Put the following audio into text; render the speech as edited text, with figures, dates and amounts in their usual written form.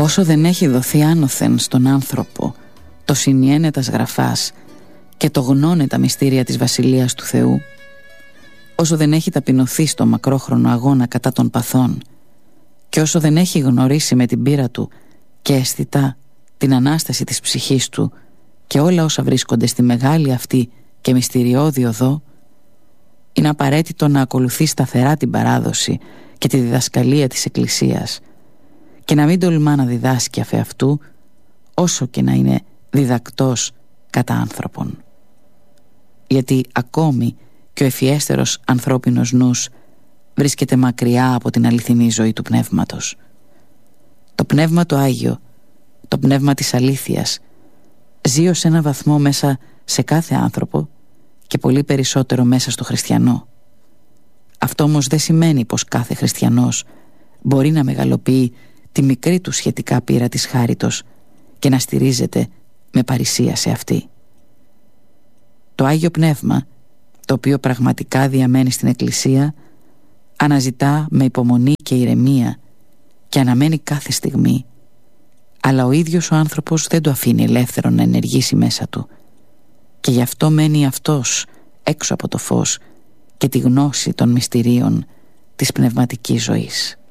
Όσο δεν έχει δοθεί άνωθεν στον άνθρωπο το συνιένετας γραφάς και το γνώνε τα μυστήρια της Βασιλείας του Θεού, όσο δεν έχει ταπεινωθεί στο μακρόχρονο αγώνα κατά των παθών και όσο δεν έχει γνωρίσει με την πείρα του και αισθητά την Ανάσταση της ψυχής του και όλα όσα βρίσκονται στη μεγάλη αυτή και μυστηριώδη οδό, είναι απαραίτητο να ακολουθεί σταθερά την παράδοση και τη διδασκαλία της Εκκλησίας και να μην τολμά να διδάσκει αφ' αυτού, όσο και να είναι διδακτός κατά άνθρωπον. Γιατί ακόμη και ο ευφιέστερος ανθρώπινος νους βρίσκεται μακριά από την αληθινή ζωή του πνεύματος. Το πνεύμα το Άγιο, το πνεύμα της αλήθειας, ζει ως ένα βαθμό μέσα σε κάθε άνθρωπο και πολύ περισσότερο μέσα στο χριστιανό. Αυτό όμως δεν σημαίνει πως κάθε χριστιανός μπορεί να μεγαλοποιεί τη μικρή του σχετικά πείρα της χάριτος και να στηρίζεται με παρησία σε αυτή. Το Άγιο Πνεύμα, το οποίο πραγματικά διαμένει στην Εκκλησία, αναζητά με υπομονή και ηρεμία και αναμένει κάθε στιγμή, αλλά ο ίδιος ο άνθρωπος δεν το αφήνει ελεύθερο να ενεργήσει μέσα του και γι' αυτό μένει αυτός έξω από το φως και τη γνώση των μυστηρίων της πνευματικής ζωής.